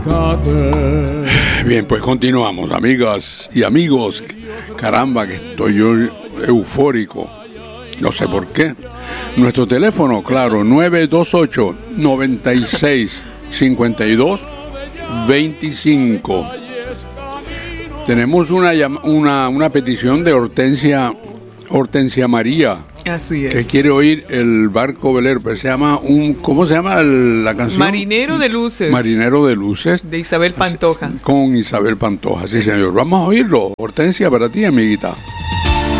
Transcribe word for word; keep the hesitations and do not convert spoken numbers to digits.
Bien, pues continuamos, amigas y amigos. Caramba, que estoy yo eufórico. No sé por qué. Nuestro teléfono, claro, nueve dos ocho, nueve seis, cinco dos, dos cinco. Tenemos una, una, una petición de Hortensia, Hortensia María. Así es. Que quiere oír el barco velero, pero se llama un, ¿cómo se llama el, la canción? Marinero de Luces. Marinero de Luces. De Isabel Pantoja. Con Isabel Pantoja, sí señor. Vamos a oírlo. Hortensia, para ti, amiguita.